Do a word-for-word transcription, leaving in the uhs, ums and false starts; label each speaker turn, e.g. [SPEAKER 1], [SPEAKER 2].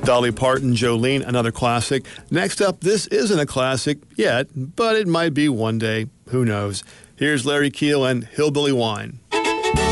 [SPEAKER 1] Dolly Parton, Jolene, another classic. Next up, this isn't a classic yet, but it might be one day. Who knows? Here's Larry Keel and Hillbilly Wine.